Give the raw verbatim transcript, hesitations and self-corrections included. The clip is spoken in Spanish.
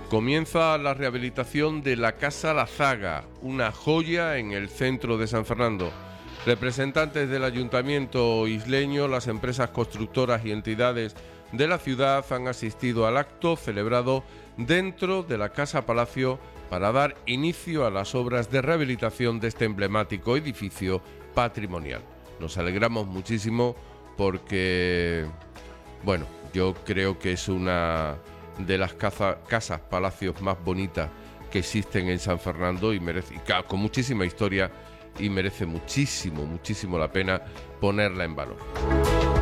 Comienza la rehabilitación de la Casa La Zaga, una joya en el centro de San Fernando. Representantes del Ayuntamiento isleño, las empresas constructoras y entidades de la ciudad han asistido al acto celebrado dentro de la Casa Palacio para dar inicio a las obras de rehabilitación de este emblemático edificio patrimonial. Nos alegramos muchísimo porque, bueno, yo creo que es una de las casa, casas, palacios más bonitas que existen en San Fernando y merece, y con muchísima historia, y merece muchísimo, muchísimo la pena ponerla en valor.